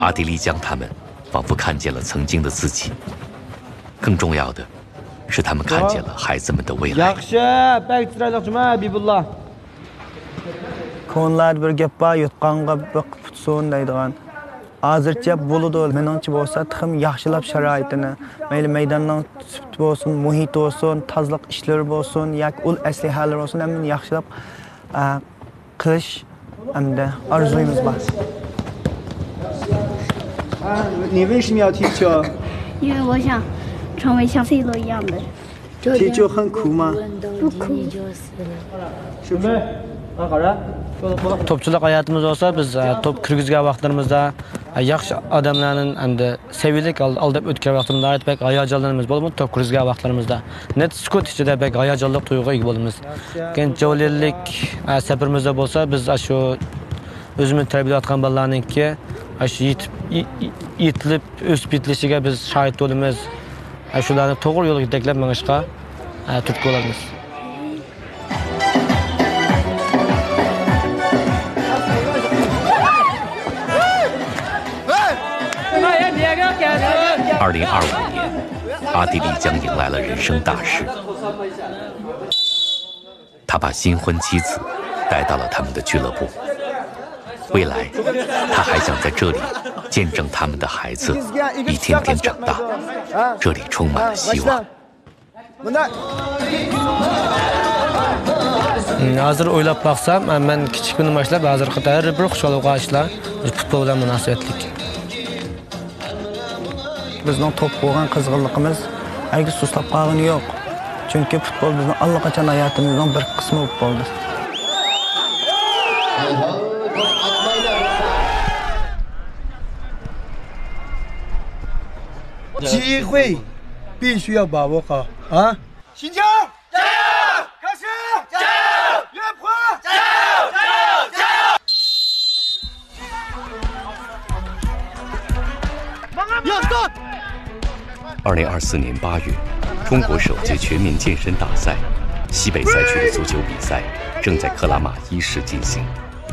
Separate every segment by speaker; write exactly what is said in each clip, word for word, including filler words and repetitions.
Speaker 1: 阿迪丽江他们仿佛看见了曾经的自己，更重要的是他们看见了孩子们的未来。
Speaker 2: Ko'nlar bir gap bor, yutqonga biqib tutsin deydigan. Hozircha bo'ladi, meningcha bo'lsa, tixim yaxshilab sharoitini, mayli maydonning sifati bo'lsin, muhit bo'lsin, tozalik ishlari bo'lsin, yoki ul aslihalar bo'lsin, hammani yaxshilab qilish hamda orzuyimiz bor.
Speaker 3: 你为什么要踢球？
Speaker 4: 因为我想成为像 C 罗一样的人。
Speaker 3: 踢球很苦吗？
Speaker 4: 不苦。
Speaker 3: 是不是？啊，好人。
Speaker 5: Topchilik hayotimiz olsa biz top kirgizgan vaqtlarimizda yaxshi odamlarning endi sevilik aldab o'tgan vaqtimizda aytbek hayajonlarimiz bo'ladi top kirgizgan vaqtlarimizda net sukut ichida bek hayajonli tuyg'uga ega bo'lamiz. Keyin javonlik safarimizda bo'lsa biz shu o'zimiz tarbiyalayotgan bolalarningki shu yetib yetilib o'sib yetilishiga biz shohid bo'lamiz. Shularni to'g'ri yo'lga yetaklab mangishga turtki bo'lamiz.
Speaker 1: 二零二五年，阿地利将迎来了人生大事。他把新婚妻子带到了他们的俱乐部。未来，他还想在这里见证他们的孩子一天天长大。这里充满了希望。
Speaker 5: Hozir o'ylab baqsam, men kichik kundan boshlab hozirga qadar bir xushxabar ishlar futbol bilan munosabatlik.
Speaker 2: Bizning top bo'lgan qizg'inligimiz hali sustab qolgani yo'q. Chunki futbol bizning allaqachon hayotimizning bir qismi bo'lib qoldi.
Speaker 3: 机会必须要把握好啊！新疆加油！开始加油！岳坡加油！加油！加油！要动！
Speaker 1: 二零二四年八月，中国首届全民健身大赛西北赛区的足球比赛正在克拉玛依市进行。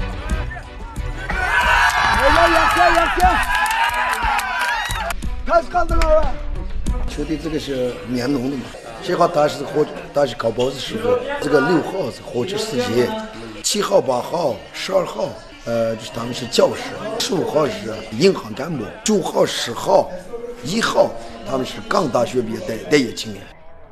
Speaker 3: 开始看这个。球队这个是联农的嘛，这号他是火，他是搞包子师傅，这个六号是火车司机，七号、八号、十二号，呃，就是他们是教师，十五号是银行干部，九号、十号、一号。 他们是刚大学毕业待待业青年。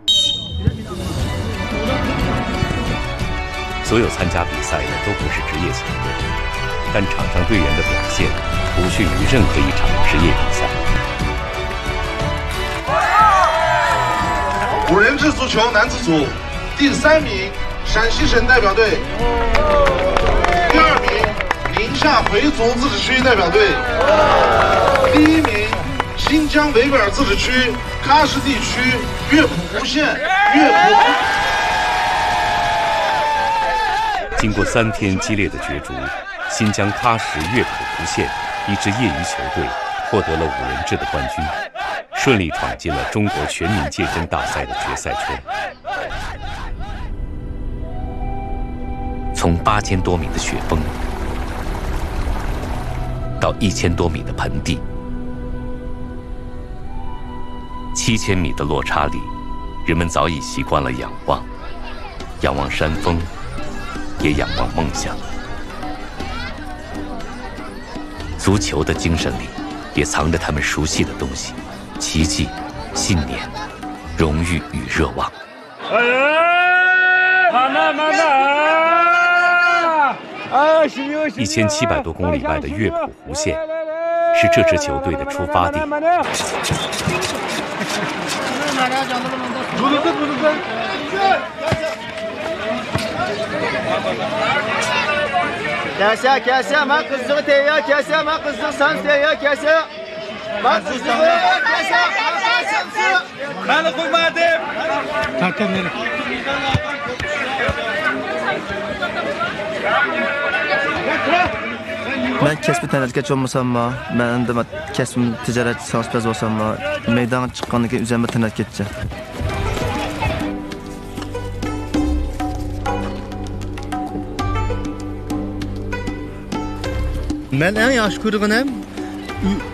Speaker 1: 所有参加比赛的都不是职业球队，但场上队员的表现不逊于任何一场职业比赛。
Speaker 6: 五人制足球男子组第三名，陕西省代表队；第二名，宁夏回族自治区代表队；第一名。 新疆维吾尔自治区喀什地区乐谱湖县乐谱。
Speaker 1: 经过三天激烈的角逐，新疆喀什乐谱湖县一支业余球队获得了五人制的冠军，顺利闯进了中国全民健身大赛的决赛圈。从八千多米的雪峰到一千多米的盆地。 七千米的落差里，人们早已习惯了仰望，仰望山峰，也仰望梦想。足球的精神里，也藏着他们熟悉的东西：奇迹、信念、荣誉与热望。一千七百多公里外的乐谱湖县，是这支球队的出发地。
Speaker 3: Kese kese ma kızığı teya kese ma kızığı san teya kese ma kızığı kese ben koymadım. Takım verin.
Speaker 7: Ben kesbi tanıdık olmasam mı? Ben de kesbim ticaret sanatçısı olsam mı? Meydana çıkanlık üzerime tanıdık geçeceğim.
Speaker 8: Ben en yaxshi ko'rganim uy